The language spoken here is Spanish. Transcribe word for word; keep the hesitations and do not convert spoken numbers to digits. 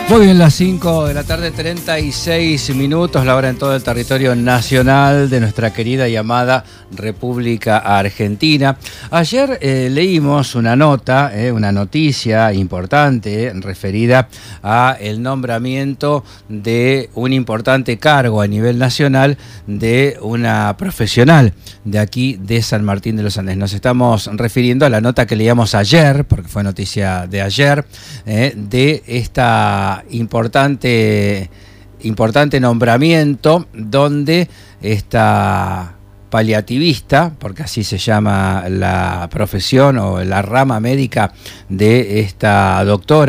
Muy bien, las cinco de la tarde, treinta y seis minutos, la hora en todo el territorio nacional de nuestra querida y amada República Argentina. Ayer eh, leímos una nota, eh, una noticia importante eh, referida a el nombramiento de un importante cargo a nivel nacional de una profesional de aquí de San Martín de los Andes. Nos estamos refiriendo a la nota que leíamos ayer, porque fue noticia de ayer, eh, de esta importante, importante nombramiento donde esta paliativista, porque así se llama la profesión o la rama médica de esta doctora,